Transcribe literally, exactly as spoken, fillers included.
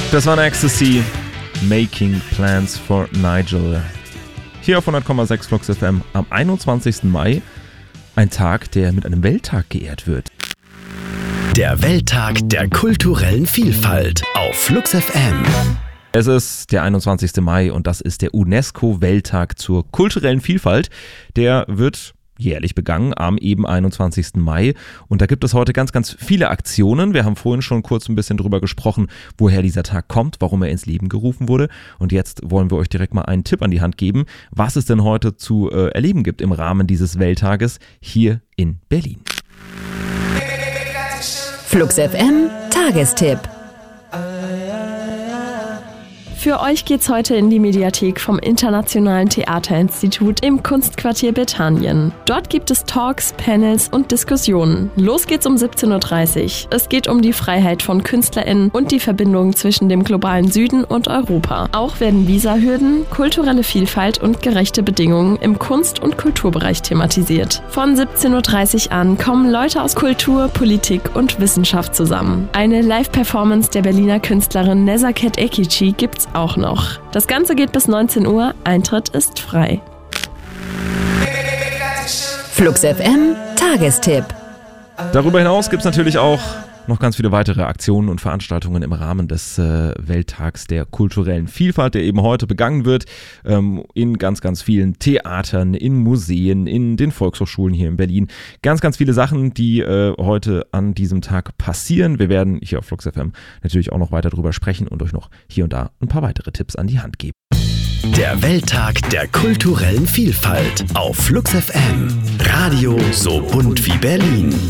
Das war Ecstasy, Making Plans for Nigel. Hier auf hundert Komma sechs Flux F M am einundzwanzigsten Mai. Ein Tag, der mit einem Welttag geehrt wird. Der Welttag der kulturellen Vielfalt auf Flux F M. Es ist der einundzwanzigste Mai und das ist der UNESCO-Welttag zur kulturellen Vielfalt. Der wird jährlich begangen am eben einundzwanzigsten Mai. Und da gibt es heute ganz, ganz viele Aktionen. Wir haben vorhin schon kurz ein bisschen drüber gesprochen, woher dieser Tag kommt, warum er ins Leben gerufen wurde. Und jetzt wollen wir euch direkt mal einen Tipp an die Hand geben, was es denn heute zu äh, erleben gibt im Rahmen dieses Welttages hier in Berlin. Flux F M Tagestipp. Für euch geht's heute in die Mediathek vom Internationalen Theaterinstitut im Kunstquartier Bethanien. Dort gibt es Talks, Panels und Diskussionen. Los geht's um siebzehn Uhr dreißig. Es geht um die Freiheit von KünstlerInnen und die Verbindung zwischen dem globalen Süden und Europa. Auch werden Visahürden, kulturelle Vielfalt und gerechte Bedingungen im Kunst- und Kulturbereich thematisiert. Von siebzehn Uhr dreißig an kommen Leute aus Kultur, Politik und Wissenschaft zusammen. Eine Live-Performance der Berliner Künstlerin Nezaket Ekici gibt's auch noch. Das Ganze geht bis neunzehn Uhr, Eintritt ist frei. Flux F M Tagestipp. Darüber hinaus gibt es natürlich auch noch ganz viele weitere Aktionen und Veranstaltungen im Rahmen des äh, Welttags der kulturellen Vielfalt, der eben heute begangen wird, ähm, in ganz, ganz vielen Theatern, in Museen, in den Volkshochschulen hier in Berlin. Ganz, ganz viele Sachen, die äh, heute an diesem Tag passieren. Wir werden hier auf Flux F M natürlich auch noch weiter drüber sprechen und euch noch hier und da ein paar weitere Tipps an die Hand geben. Der Welttag der kulturellen Vielfalt auf Flux F M. Radio so bunt wie Berlin.